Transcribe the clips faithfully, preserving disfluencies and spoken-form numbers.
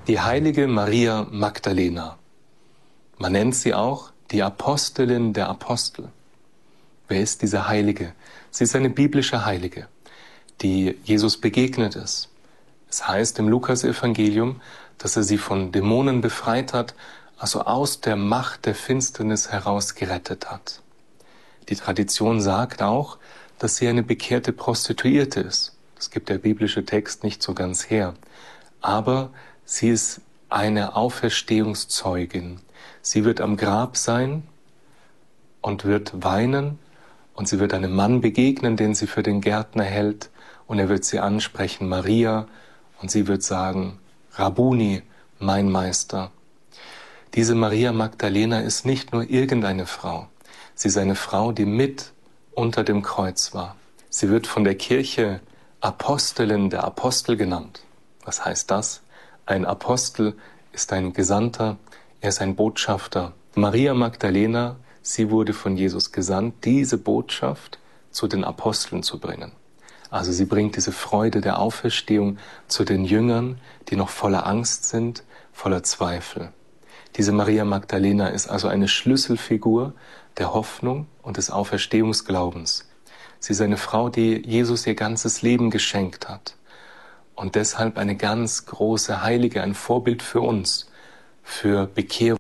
Die heilige Maria Magdalena. Man nennt sie auch die Apostelin der Apostel. Wer ist diese Heilige? Sie ist eine biblische Heilige, die Jesus begegnet ist. Es heißt im Lukas-Evangelium, dass er sie von Dämonen befreit hat, also aus der Macht der Finsternis heraus gerettet hat. Die Tradition sagt auch, dass sie eine bekehrte Prostituierte ist. Das gibt der biblische Text nicht so ganz her. Aber sie ist eine Auferstehungszeugin. Sie wird am Grab sein und wird weinen und sie wird einem Mann begegnen, den sie für den Gärtner hält und er wird sie ansprechen, Maria, und sie wird sagen, Rabbuni, mein Meister. Diese Maria Magdalena ist nicht nur irgendeine Frau. Sie ist eine Frau, die mit unter dem Kreuz war. Sie wird von der Kirche Apostelin der Apostel genannt. Was heißt das? Ein Apostel ist ein Gesandter, er ist ein Botschafter. Maria Magdalena, sie wurde von Jesus gesandt, diese Botschaft zu den Aposteln zu bringen. Also sie bringt diese Freude der Auferstehung zu den Jüngern, die noch voller Angst sind, voller Zweifel. Diese Maria Magdalena ist also eine Schlüsselfigur der Hoffnung und des Auferstehungsglaubens. Sie ist eine Frau, die Jesus ihr ganzes Leben geschenkt hat und deshalb eine ganz große Heilige, ein Vorbild für uns, für Bekehrung.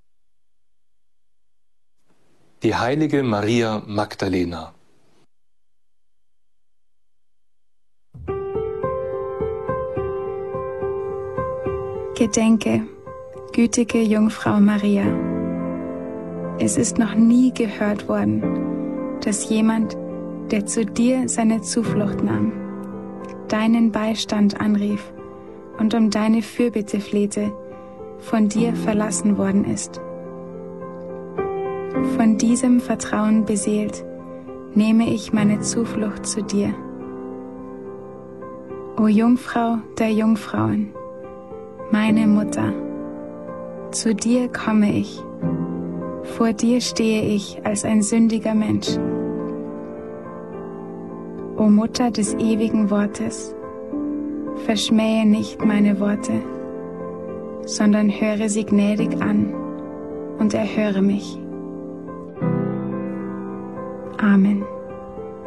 Die heilige Maria Magdalena. Gedenke, gütige Jungfrau Maria. Es ist noch nie gehört worden, dass jemand, der zu dir seine Zuflucht nahm, deinen Beistand anrief und um deine Fürbitte flehte, von dir verlassen worden ist. Von diesem Vertrauen beseelt, nehme ich meine Zuflucht zu dir. O Jungfrau der Jungfrauen, meine Mutter, zu dir komme ich, vor dir stehe ich als ein sündiger Mensch. O Mutter des ewigen Wortes, verschmähe nicht meine Worte, sondern höre sie gnädig an und erhöre mich. Amen.